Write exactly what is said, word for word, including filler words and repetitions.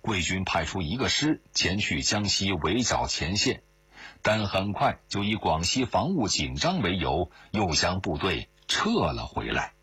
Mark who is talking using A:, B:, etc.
A: 桂军派出一个师前去江西围剿前线，但很快就以广西防务紧张为由，又将部队撤了回来。